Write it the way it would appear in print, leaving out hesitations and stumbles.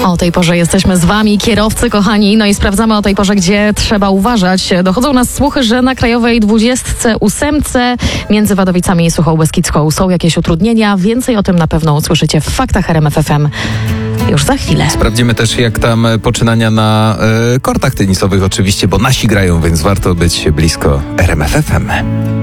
O tej porze jesteśmy z wami, kierowcy kochani, no i sprawdzamy o tej porze, gdzie trzeba uważać. Dochodzą nas słuchy, że na Krajowej 28 między Wadowicami i Suchą Beskidzką są jakieś utrudnienia. Więcej o tym na pewno usłyszycie w Faktach RMF FM już za chwilę. Sprawdzimy też, jak tam poczynania na kortach tenisowych oczywiście, bo nasi grają, więc warto być blisko RMF FM.